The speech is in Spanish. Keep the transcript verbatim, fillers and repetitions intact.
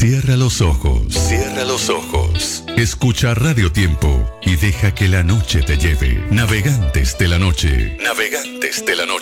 Cierra los ojos. Cierra los ojos. Escucha Radio Tiempo y deja que la noche te lleve. Navegantes de la noche. Navegantes de la noche.